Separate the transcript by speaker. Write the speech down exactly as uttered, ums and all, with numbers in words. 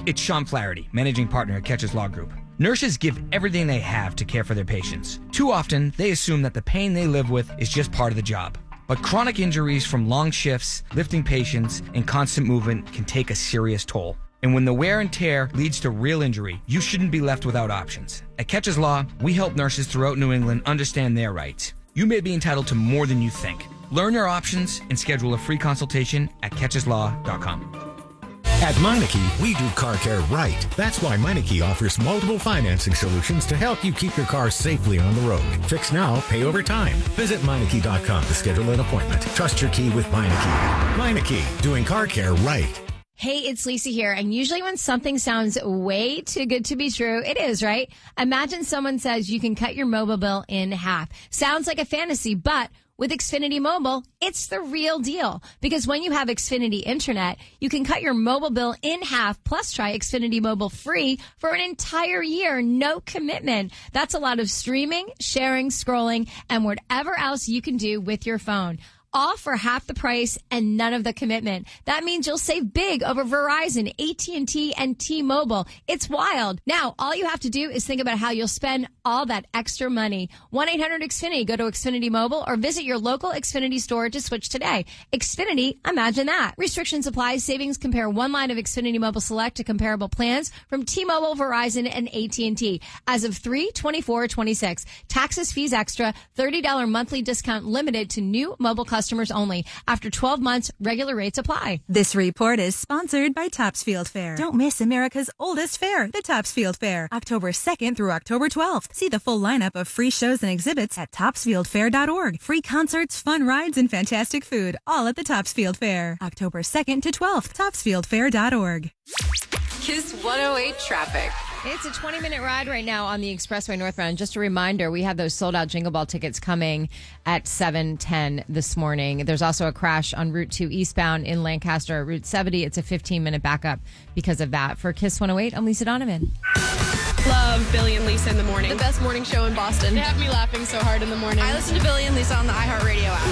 Speaker 1: It's Sean Flaherty, managing partner at Catches Law Group. Nurses give everything they have to care for their patients. Too often, they assume that the pain they live with is just part of the job. But chronic injuries from long shifts, lifting patients, and constant movement can take a serious toll. And when the wear and tear leads to real injury, you shouldn't be left without options. At Catches Law, we help nurses throughout New England understand their rights. You may be entitled to more than you think. Learn your options and schedule a free consultation at catches law dot com.
Speaker 2: At Meineke, we do car care right. That's why Meineke offers multiple financing solutions to help you keep your car safely on the road. Fix now, pay over time. Visit Meineke dot com to schedule an appointment. Trust your key with Meineke. Meineke, doing car care right.
Speaker 3: Hey, it's Lisa here. And usually when something sounds way too good to be true, it is, right? Imagine someone says you can cut your mobile bill in half. Sounds like a fantasy, but with Xfinity Mobile, it's the real deal. Because when you have Xfinity Internet, you can cut your mobile bill in half, plus try Xfinity Mobile free for an entire year. No commitment. That's a lot of streaming, sharing, scrolling, and whatever else you can do with your phone. All for half the price and none of the commitment. That means you'll save big over Verizon, A T and T, and T-Mobile. It's wild. Now, all you have to do is think about how you'll spend all that extra money. one eight hundred X Finity. Go to Xfinity Mobile or visit your local Xfinity store to switch today. Xfinity, imagine that. Restrictions apply. Savings compare one line of Xfinity Mobile Select to comparable plans from T-Mobile, Verizon, and A T and T. As of three twenty-four twenty-six. Taxes, fees extra. thirty dollars monthly discount limited to new mobile customers. Customers only. After twelve months, regular rates apply.
Speaker 4: This report is sponsored by Topsfield Fair. Don't miss America's oldest fair, the Topsfield Fair, October second through October twelfth. See the full lineup of free shows and exhibits at topsfield fair dot org. Free concerts, fun rides, and fantastic food, all at the Topsfield Fair, October second to twelfth. topsfield fair dot org.
Speaker 5: Kiss one oh eight traffic.
Speaker 3: It's a twenty-minute ride right now on the Expressway northbound. Just a reminder, we have those sold-out Jingle Ball tickets coming at seven ten this morning. There's also a crash on Route two eastbound in Lancaster, Route seventy. It's a fifteen-minute backup because of that. For Kiss one oh eight, I'm Lisa Donovan.
Speaker 5: Love Billy and Lisa in the morning.
Speaker 6: The best morning show in Boston.
Speaker 5: They have me laughing so hard in the morning.
Speaker 6: I listen to Billy and Lisa on the iHeartRadio app.